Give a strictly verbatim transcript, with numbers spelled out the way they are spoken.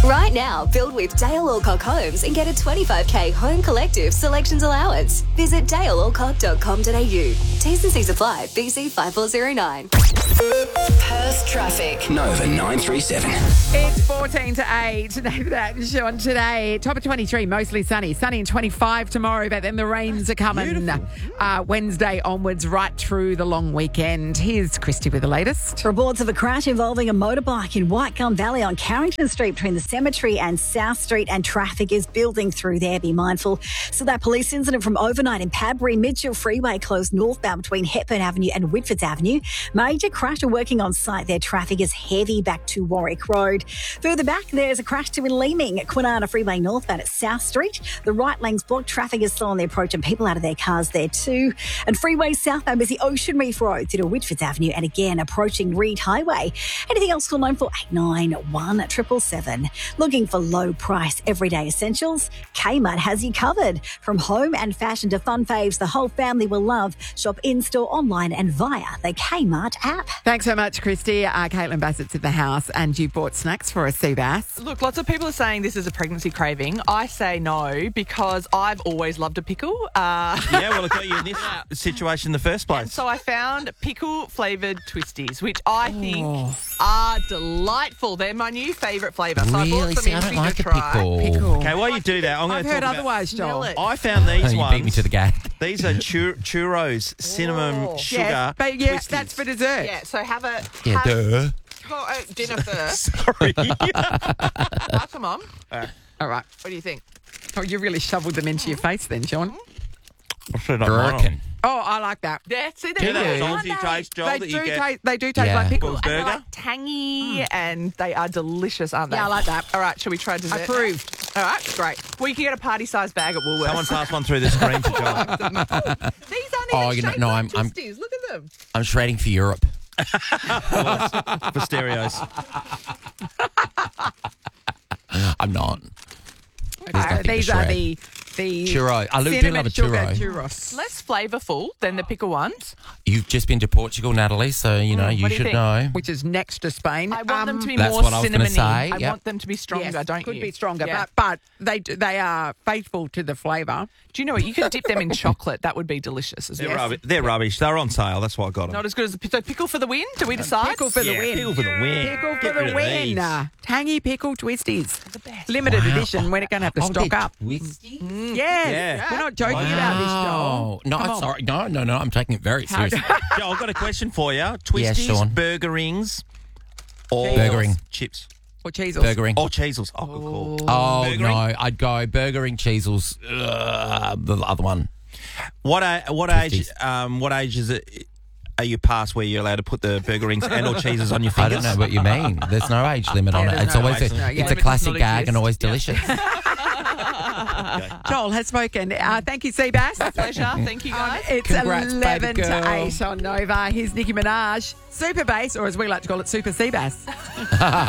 Right now, build with Dale Alcock Homes and get a twenty-five K home collective selections allowance. Visit dale alcock dot com dot a u. T's and C's apply. B C five four zero nine. Perth traffic. Nova nine three seven. It's fourteen to eight. That Sean today. Top of twenty-three, mostly sunny. Sunny and twenty-five tomorrow, but then the rains are coming uh, Wednesday onwards, right through the long weekend. Here's Christy with the latest. Reports of a crash involving a motorbike in Whitegum Valley on Carrington Street between the cemetery and South Street, and traffic is building through there. Be mindful. So that police incident from overnight in Padbury, Mitchell Freeway closed northbound between Hepburn Avenue and Whitfords Avenue. Major crash are working on site there. Traffic is heavy back to Warwick Road. Further back, there's a crash too in Leeming, Kwinana Freeway northbound at South Street. The right lane's blocked. Traffic is slow on the approach and people out of their cars there too. And freeway southbound busy Ocean Reef Road through to Whitfords Avenue and again approaching Reed Highway. Anything else call nine four eight nine one seven seven. Looking for low price everyday essentials? Kmart has you covered. From home and fashion to fun faves the whole family will love. Shop in-store, online and via the Kmart app. Thanks so much, Christy. Uh, Caitlin Bassett's at the house and you bought snacks for us, Seabass. Look, lots of people are saying this is a pregnancy craving. I say no because I've always loved a pickle. Uh, Yeah, well, it got you in this situation in the first place. so I found pickle-flavoured twisties, which I think are delightful. They're my new favourite flavour. So I Really? bought some See, in I for don't you like to a try. pickle. Pickle. Okay, while you do that, I'm going I've to heard talk about... otherwise, Joel. Smell it. I found these You ones. beat me to the gate. These are chur- churros, cinnamon, Oh. sugar, Yeah, but yeah, twisties. that's for dessert. Yeah, so have a Yeah, have, duh. oh, oh, dinner first. Sorry. Oh, come on. All right. What do you think? Oh, you really shoveled them into your face then, Sean. I should have done mine. Gherkin. Oh, I like that. Yeah, see, Do they're that good, salty aren't they? taste, Joel, They that do, you get. taste, they do taste Yeah. like pickles. Bulls And they're burger. like tangy and they are delicious, aren't they? Yeah, I like that. All right, shall we try dessert? Approved. All right, great. Well, you can get a party-sized bag at Woolworths. Someone pass one through the screen to Joel. These aren't Oh, even you know- shaped no, like I'm- I'm- twisties. Look at them. I'm shredding for Europe. for stereos. I'm not. There's Uh, nothing to these are shred. the the Churro. I do cinnamon love a sugar churro. churros. Less flavourful than the pickle ones. You've just been to Portugal, Natalie, so, you know, Mm, you what do you should think? know. Which is next to Spain. I want them to be That's more what I was gonna cinnamony. say, I yep. want them to be stronger, yes, don't could you? be stronger, Yeah. but but they do- they are faithful to the flavour. Do you know what? You could dip them in chocolate. That would be delicious as They're, well. rubbish. They're rubbish. They're on sale. That's why I got them. Not as good as the so pickle for the win. Do we decide? Pickle for the Yeah, win. pickle for the win. Pickle for Get rid the of win. these. Uh, tangy pickle twisties. The best. Limited Wow. edition. We're going to have to Oh, stock they're up. twisty? Yes. Yeah. We're not joking about this, Joel. Oh, no, Come I'm on. sorry. No, no, no. I'm taking it very seriously. Joel, I've got a question for you. Twisties, Sean. burger rings, or Burgering. chips, Or cheese. Burgering. or cheesels. Oh, good call. Oh, Burgering? no. I'd go burgering, cheesels, uh, the other one. What a, what age? Twisties. Um, what age is it? Are you past where you're allowed to put the burger rings and or cheeses on your I fingers? don't know what you mean. There's no age limit on Yeah, it. there's It's no always age a, limit. Yeah, it's a limit classic does not gag and exist. always delicious. Joel has spoken. Uh, thank you, Seabass. Pleasure. Thank you, guys. It's Congrats, baby eleven to girl. eight on Nova. Here's Nicki Minaj. Super bass, or as we like to call it, Super Seabass.